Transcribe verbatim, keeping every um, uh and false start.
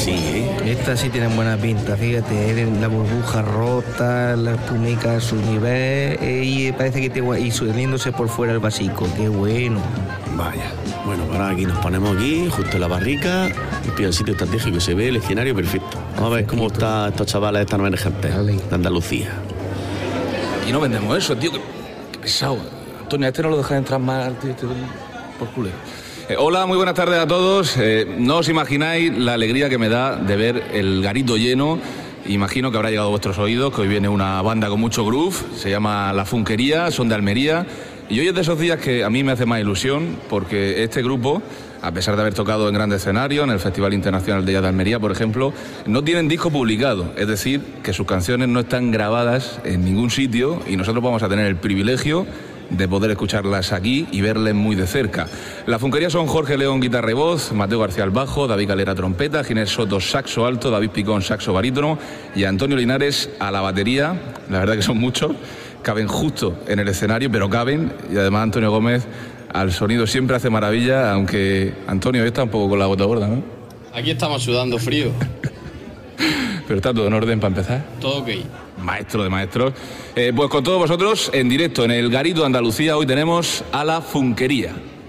sí, ¿eh? Esta sí tiene buena pinta, fíjate, la burbuja rota, la espumica a su nivel, eh, y parece que te y saliéndose por fuera el vasico, qué bueno. Vaya, bueno, ahora aquí nos ponemos aquí, justo en la barrica, y pilla el sitio estratégico, se ve el escenario perfecto. Vamos a ver cómo están estos chavales, estas nuevas gente de Andalucía. Y no vendemos eso, tío, qué, qué pesado. Antonio, a este no lo dejas entrar más, tío, este por culero. Eh, hola, muy buenas tardes a todos. Eh, no os imagináis la alegría que me da de ver el garito lleno. Imagino que habrá llegado a vuestros oídos que hoy viene una banda con mucho groove, se llama La Funquería, son de Almería. Y hoy es de esos días que a mí me hace más ilusión porque este grupo, a pesar de haber tocado en grandes escenarios, en el Festival Internacional de Jazz de Almería, por ejemplo, no tienen disco publicado. Es decir, que sus canciones no están grabadas en ningún sitio y nosotros vamos a tener el privilegio de poder escucharlas aquí y verles muy de cerca. La Funquería son Jorge León, guitarra y voz, Mateo García al bajo, David Calera, trompeta, Ginés Soto, saxo alto, David Picón, saxo barítono y Antonio Linares a la batería. La verdad que son muchos, caben justo en el escenario, pero caben. Y además Antonio Gómez al sonido siempre hace maravilla, aunque Antonio está un poco con la gota gorda, ¿no? Aquí estamos sudando frío. Pero está todo en orden para empezar. Todo ok. Maestro de maestros. Eh, pues con todos vosotros, en directo en el Garito de Andalucía, hoy tenemos a La Funquería.